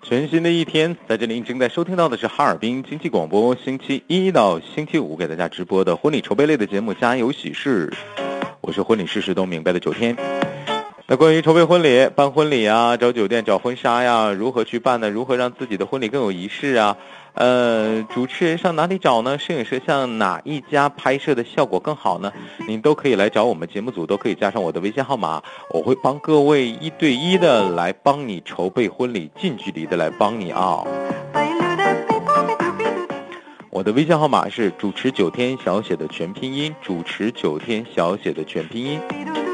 全新的一天，在这里正在收听到的是哈尔滨经济广播星期一到星期五给大家直播的婚礼筹备类的节目《家有喜事》，我是婚礼事事都明白的9天。那关于筹备婚礼、办婚礼啊、找酒店、找婚纱呀，如何去办呢？如何让自己的婚礼更有仪式啊？主持人上哪里找呢？摄影师向哪一家拍摄的效果更好呢？您都可以来找我们节目组，都可以加上我的微信号码，我会帮各位1对1的来帮你筹备婚礼，近距离的来帮你啊。我的微信号码是主持9天小写的全拼音，主持9天小写的全拼音。